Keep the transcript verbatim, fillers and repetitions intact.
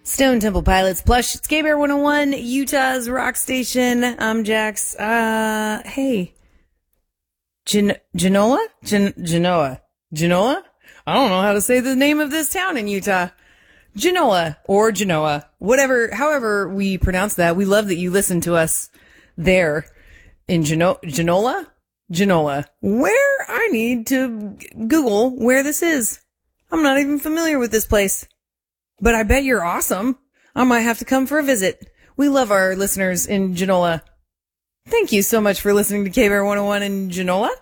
Stone Temple Pilots Plush. It's K Bear one oh one, Utah's rock station. I'm Jax. Uh, hey. Gen- Genoa? Gen- Genoa. Genoa? I don't know how to say the name of this town in Utah. Genoa or Genoa. Whatever, however we pronounce that. We love that you listen to us there in Geno- Genola? Genoa. Where I need to Google where this is. I'm not even familiar with this place. But I bet you're awesome. I might have to come for a visit. We love our listeners in Genoa. Thank you so much for listening to K Bear one oh one in Genoa.